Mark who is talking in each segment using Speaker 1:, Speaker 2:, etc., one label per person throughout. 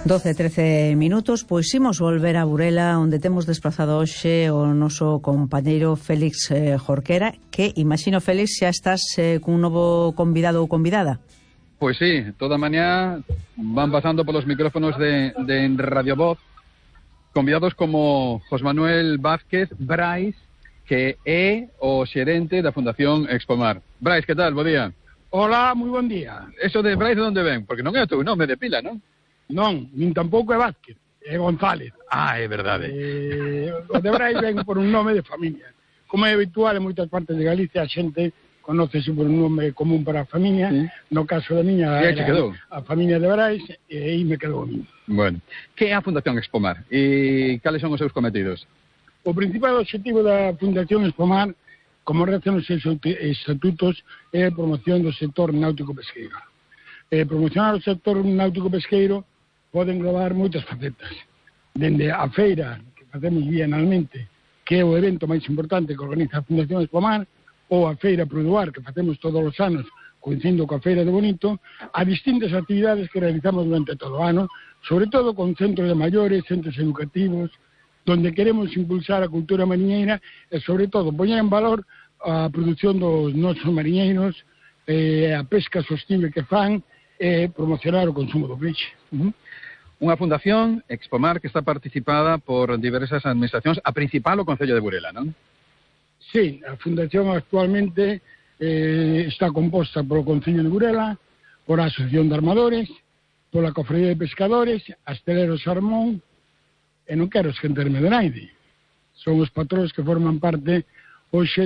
Speaker 1: 12:13 minutos, pois imos volver a Burela, onde temos desplazado hoxe o noso compañeiro Félix Jorquera, que, imagino, Félix, xa estás cun novo convidado ou convidada.
Speaker 2: Pois sí, toda mañá van pasando polos micrófonos de Radio Voz convidados como José Manuel Vázquez Brais, que é o xerente da Fundación Expomar. Brais, que tal? Bo día.
Speaker 3: Hola, moi bon día.
Speaker 2: Eso de Brais de onde ven? Porque non é o teu nome de pila, non?
Speaker 3: Non, nin tampouco é Vázquez, é González.
Speaker 2: Ah, é verdade.
Speaker 3: O de Brais ven por un nome de familia. Como é habitual en moitas partes de Galicia, a xente conócese por un nome común para a familia. Sí. No caso da miña, era a familia de Brais, e aí me quedou a mí.
Speaker 2: Bueno, que é a Fundación Expomar? E cales son os seus cometidos?
Speaker 3: O principal objetivo da Fundación Expomar, como rezan os seus estatutos, é a promoción do sector náutico-pesqueiro. Promocionar o sector náutico-pesqueiro pode englobar moitas facetas. Dende a feira, que facemos bienalmente, que é o evento máis importante que organiza a Fundación Expomar, ou a feira Produar, que facemos todos os anos, coincidindo coa Feira de Bonito, a distintas actividades que realizamos durante todo o ano, sobre todo con centros de maiores, centros educativos, donde queremos impulsar a cultura mariñeira e, sobre todo, poñer en valor a produción dos nosos mariñeiros, a pesca sostible que fan, e promocionar o consumo do peixe.
Speaker 2: Unha fundación, Expomar, que está participada por diversas administracións, a principal o Concello de Burela, non?
Speaker 3: Sí, a fundación actualmente está composta polo Concello de Burela, por a Asociación de Armadores, pola Cofradía de Pescadores, Asteleros Sarmón, e non quero esquenterme de naide. Son os patróns que forman parte hoxe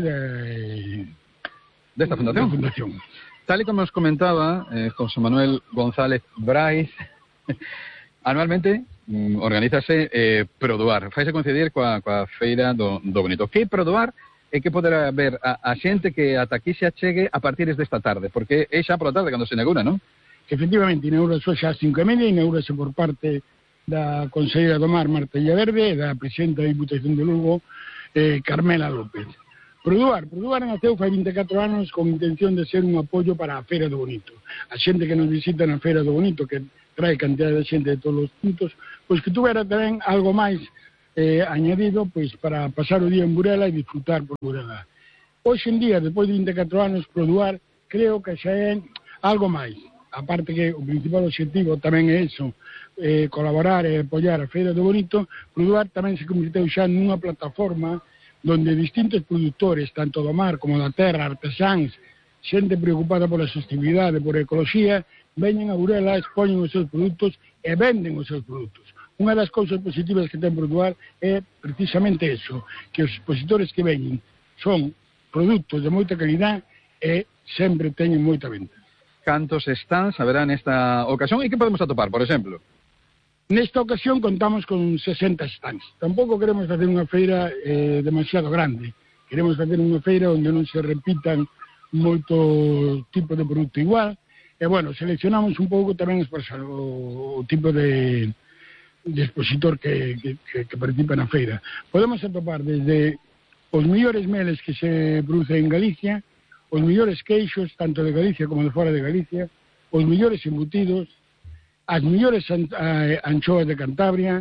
Speaker 2: desta fundación. Tal e como nos comentaba José Manuel González Brais, anualmente organízase Produar. Faise coincidir coa Feira do Bonito. Que Produar é que poderá ver a xente que ata aquí se achegue a partir desta tarde, porque é xa pola tarde cando se inaugura, non?
Speaker 3: Efectivamente, inaugura xa ás 5:30, inaugurase por parte da Conselleira do Mar, Marta Villaverde, e da Presidenta da Diputación de Lugo, Carmela López. Produar naceu fai 24 anos con intención de ser un apoio para a Feira do Bonito. A xente que nos visita na Feira do Bonito, que trae cantidad de xente de todos os puntos, pois que tuvera tamén algo máis añadido pois para pasar o día en Burela e disfrutar por Burela. Hoxe en día, depois de 24 anos, Produar creo que xa é algo máis. Aparte que o principal objetivo tamén é iso, colaborar e apoiar a Feira do Bonito. Produar tamén se convirteu xa nunha plataforma donde distintos produtores, tanto do mar como da terra, artesáns, xente preocupada pola sostenibilidade, por a ecoloxía, veñen a Burela, expoñen os seus produtos e venden os seus produtos. Unha das cousas positivas que ten Produar é precisamente eso, que os expositores que veñen son produtos de moita calidad e sempre teñen moita venta.
Speaker 2: Cantos stands haberá nesta ocasión e que podemos atopar, por exemplo?
Speaker 3: Nesta ocasión contamos con 60 stands. Tampouco queremos facer unha feira demasiado grande. Queremos facer unha feira onde non se repitan moito tipo de produto igual. E, bueno, seleccionamos un pouco tamén o tipo de expositor que participa na feira. Podemos atopar desde os mellores meles que se producen en Galicia, os mellores queixos, tanto de Galicia como de fora de Galicia, os mellores embutidos, as mellores anchoas de Cantabria,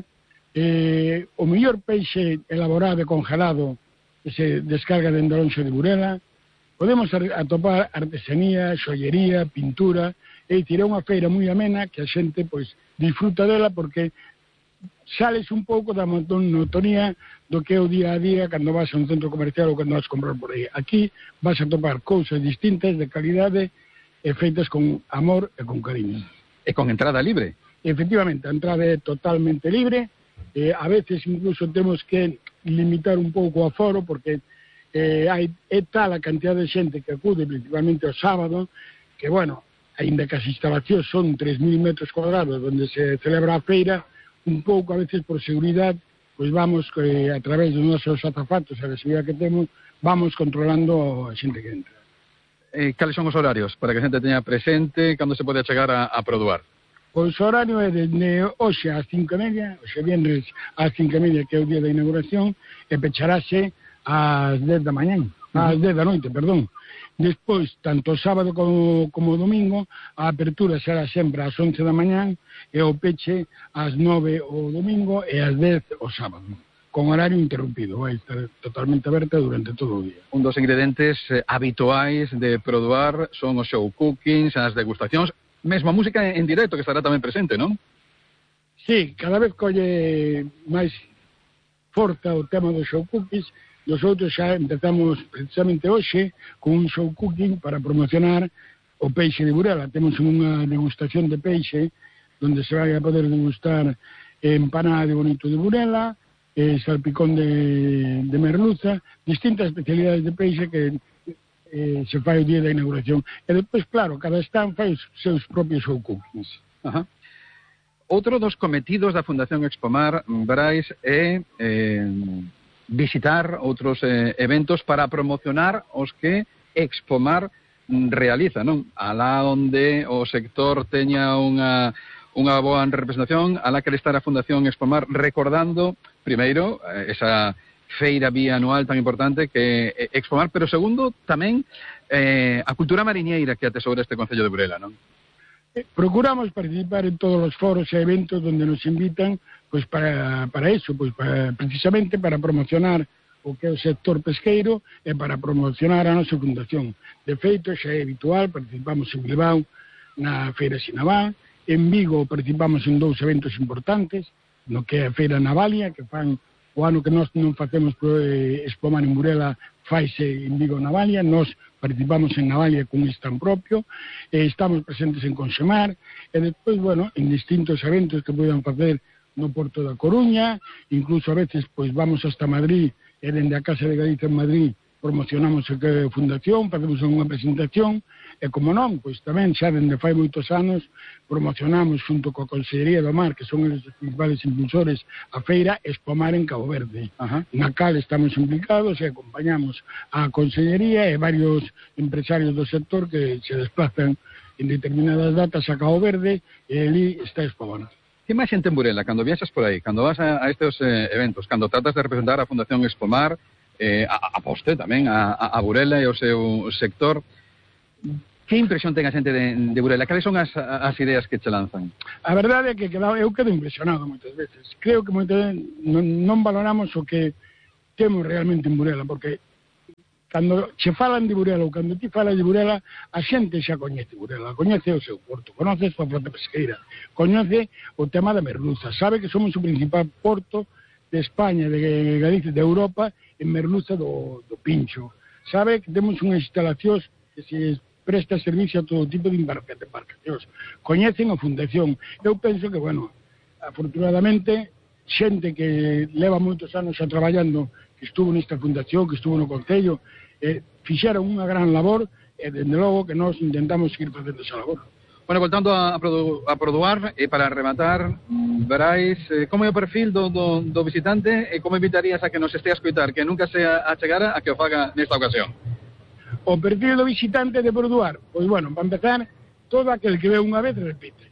Speaker 3: o mellor peixe elaborado e congelado que se descarga dende a lonxa de Burela. Podemos atopar artesanía, xollería, pintura, é dicir, é unha feira moi amena que a xente pois disfruta dela porque sales un pouco da monotonía do que é o día a día cando vas a un centro comercial ou cando vas a comprar por aí. Aquí vas a topar cousas distintas de calidade e feitas con amor e con cariño.
Speaker 2: E con entrada libre?
Speaker 3: Efectivamente, a entrada é totalmente libre. A veces incluso temos que limitar un pouco o aforo porque é tal a cantidad de xente que acude, principalmente o sábado, que, bueno, aínda que as instalacións son 3.000 metros cuadrados onde se celebra a feira, un pouco a veces por seguridade, pois vamos a través dos nosos azafatos e a seguridade que temos, vamos controlando a xente que entra.
Speaker 2: Cales son os horarios para que a xente teña presente cando se pode chegar a Produar?
Speaker 3: Pois o horario é desde hoxe ás 5:30, hoxe viernes ás 5:30, que é o día da inauguración, e pecharase ás 10 da mañá, ás 10 da noite, perdón. Despois, tanto o sábado como o domingo, a apertura será sempre ás 11 da mañán e o peche ás 9 o domingo e ás 10 o sábado, con horario interrumpido, vai estar totalmente aberta durante todo o día.
Speaker 2: Un dos ingredientes habituais de Produar son os show cookings, as degustacións, mesmo a música en directo que estará tamén presente, non?
Speaker 3: Sí, cada vez colle máis forza o tema dos show cookies. Nosotros xa empezamos precisamente hoxe con un show cooking para promocionar o peixe de Burela. Temos unha degustación de peixe donde se vai a poder degustar empanada de bonito de Burela, salpicón de merluza, distintas especialidades de peixe que se fai o día da inauguración. E depois, claro, cada stand fai os seus propios show cookings.
Speaker 2: Ajá. Outro dos cometidos da Fundación Expomar, Brais, é visitar outros eventos para promocionar os que Expomar realiza, non? Alá onde o sector teña unha boa representación, alá que estar a Fundación Expomar recordando, primeiro, esa feira bianual tan importante que é Expomar, pero segundo, tamén a cultura mariñeira que atesoura este Concello de Burela, non?
Speaker 3: Procuramos participar en todos os foros e eventos donde nos invitan, pues para eso, pues precisamente para promocionar o que é o sector pesqueiro e para promocionar a nosa fundación. De feito, xa é habitual, participamos en Bilbao na Feira Sinabá, en Vigo participamos en 2 eventos importantes, no que é a Feira Navalia, que fan o ano que nós non facemos Expomar en Burela, faise en Vigo Navalia, nós participamos en Navalia con un stand propio, estamos presentes en Conxemar, e despois, bueno, en distintos eventos que poden facer no Porto da Coruña, incluso a veces, pois vamos hasta Madrid, e dende a Casa de Galicia en Madrid promocionamos a fundación, facemos unha presentación, e como non, pois tamén xa dende fai moitos anos promocionamos xunto coa Consellería do Mar, que son os principales impulsores, a feira Expomar en Cabo Verde. Na cal estamos implicados e acompañamos a Consellería e varios empresarios do sector que se desplazan en determinadas datas a Cabo Verde e ali está Expomar.
Speaker 2: Que máis xente en Burela, cando viaxas por aí, cando vas a estes eventos, cando tratas de representar a Fundación Expomar, a poste tamén, a Burela e o seu sector, que impresión ten a xente de Burela? Cales son as ideas que che lanzan?
Speaker 3: A verdade é que eu quedo impresionado moitas veces. Creo que moitas veces non valoramos o que temos realmente en Burela, porque cando che falan de Burela ou cando ti falas de Burela, a xente xa coñece Burela, coñece o seu porto, conoce a súa flota pesqueira, coñece o tema da merluza, sabe que somos o principal porto de España, de Galicia, de Europa, en merluza do pincho. Sabe que temos unha instalación que se presta servicio a todo tipo de embarcacións. Coñecen a fundación. Eu penso que, bueno, afortunadamente, xente que leva moitos anos xa traballando, que estuvo nesta fundación, que estuvo no Concello, fixeron unha gran labor, e, dende logo, que nós intentamos seguir facendo esa labor.
Speaker 2: Bueno, voltando a Produar, e para rematar, Brais, como é o perfil do visitante e como invitarías a que nos estea a escoitar, que nunca se achegara a que o faga nesta ocasión?
Speaker 3: O perfil do visitante de Produar, pois, bueno, para empezar, todo aquel que ve unha vez repite.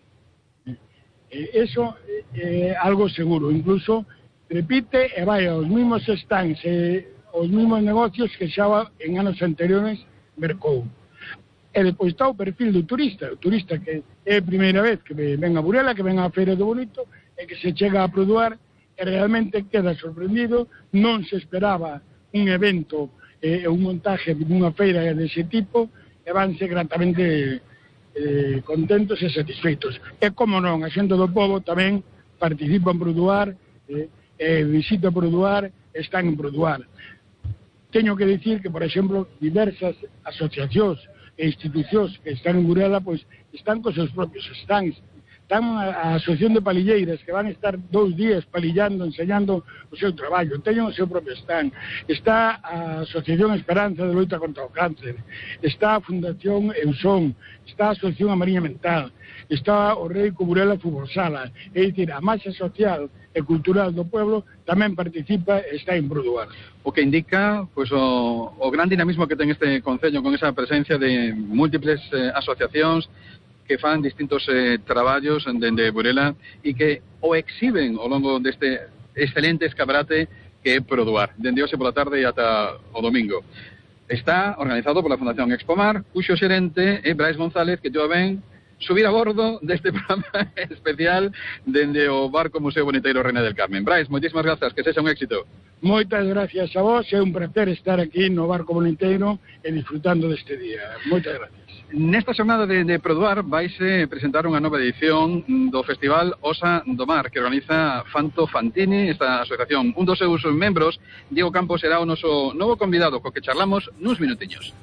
Speaker 3: Eso é algo seguro, incluso repite e vai aos mismos stands e os mismos negocios que xa en anos anteriores mercou. E depois está o perfil do turista, o turista que é a primeira vez que ven a Burela, que ven á Feira do Bonito, e que se chega a Produar e realmente queda sorprendido, non se esperaba un evento e un montaje dunha feira dese tipo, e vanse gratamente contentos e satisfeitos. E como non, a xente do povo tamén participa en Produar, visita Produar, están en Produar. Teño que dicir que, por exemplo, diversas asociacións e institucións que están en Burela, pois están cos seus propios stands. Están a Asociación de Palilleiras, que van a estar 2 días palillando, enseñando o seu traballo. Teñen o seu propio stand. Está a Asociación Esperanza de Loita contra o Cáncer. Está a Fundación Eusón. Está a Asociación A Mariña Mental. Está o Reico Burela Fútbol Sala. É dicir, a masa social e cultural do pueblo tamén participa e está en Produar.
Speaker 2: O que indica pues, o gran dinamismo que ten este Concello con esa presencia de múltiples asociacións que fan distintos traballos dende Burela e que o exhiben ao longo deste excelente escaparate que é Produar, dende hoxe pola tarde e ata o domingo. está organizado pola Fundación Expomar, cuxo xerente é Brais González, que yo ven subir a bordo deste programa especial dende o barco Museo Boniteiro Reina del Carmen. Brais, moitísimas grazas, que sexa un éxito.
Speaker 3: Moitas gracias a vos, é un placer estar aquí no barco Boniteiro e disfrutando deste día. Moitas gracias.
Speaker 2: Nesta xornada de Produar vaise presentar unha nova edición do Festival Osa do Mar, que organiza Fanto Fantini, esta asociación. Un dos seus membros, Diego Campos, será o noso novo convidado, co que charlamos nuns minutiños.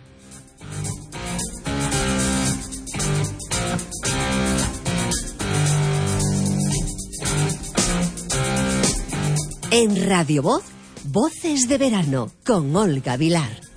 Speaker 4: En Radio Voz, Voces de Verano, con Olga Vilar.